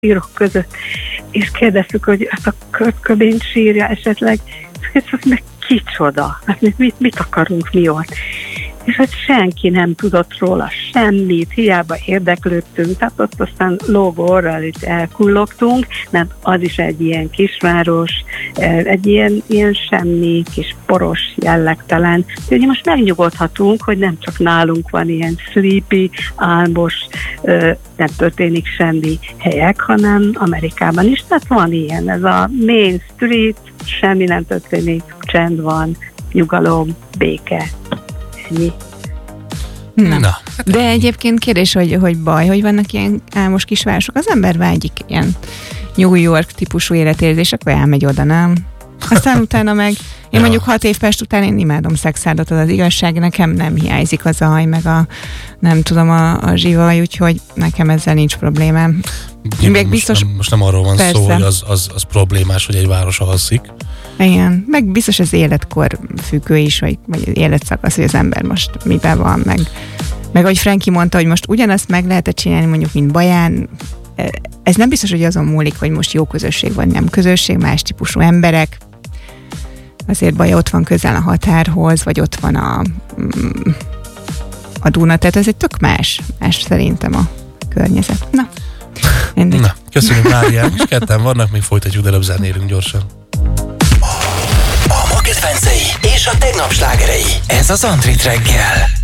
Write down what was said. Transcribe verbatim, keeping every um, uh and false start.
sírok között, és kérdeztük, hogy hát a Kurt Cobain sírja esetleg, ez meg kicsoda, hát mit, mit akarunk mi ott? És hogy senki nem tudott róla semmit, hiába érdeklődtünk, tehát ott aztán lógó orral itt elkullogtunk, mert az is egy ilyen kisváros, egy ilyen, ilyen semmi, kis poros, jellegtelen. Úgyhogy most megnyugodhatunk, hogy nem csak nálunk van ilyen sleepy, álmos, nem történik semmi helyek, hanem Amerikában is, tehát van ilyen, ez a Main Street, semmi nem történik, csend van, nyugalom, béke. Na. Na. De egyébként kérdés, hogy, hogy baj, hogy vannak ilyen álmos kisvárosok. Az ember vágyik ilyen New York típusú életérzés, akkor elmegy oda, nem? Aztán utána meg, én ja. mondjuk hat év Pest után én imádom Szexárdot, az az igazság, nekem nem hiányzik a zaj, meg a nem tudom, a, a zsivaj, úgyhogy nekem ezzel nincs problémám. Még most, biztos, nem, most nem arról van persze. szó, hogy az, az, az problémás, hogy egy város alszik. Igen, meg biztos az életkor függő is, vagy, vagy az életszakasz, hogy az ember most miben van, meg, meg ahogy Frankie mondta, hogy most ugyanazt meg lehet csinálni, mondjuk, mint Baján, ez nem biztos, hogy azon múlik, hogy most jó közösség vagy nem közösség, más típusú emberek, azért Baja ott van közel a határhoz, vagy ott van a, a Duna, tehát ez egy tök más, más szerintem a környezet. Na, Na köszönjük Márián, és ketten vannak, még folytatjuk, de előbb zenélünk gyorsan. A ma kedvencei és a tegnap slágerei. Ez az Antrit reggel.